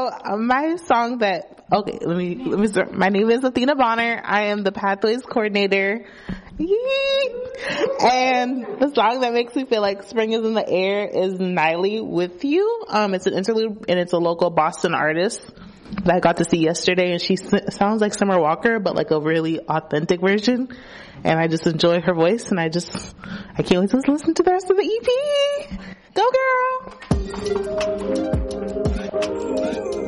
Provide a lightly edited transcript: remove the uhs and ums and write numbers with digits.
my song that, okay, let me start. My name is Athena Bonner. I am the Pathways coordinator. And the song that makes me feel like spring is in the air is Niley With You. It's an interlude and it's a local Boston artist that I got to see yesterday, and she sounds like Summer Walker, but like a really authentic version. And I just enjoy her voice, and I can't wait to listen to the rest of the EP. Go girl!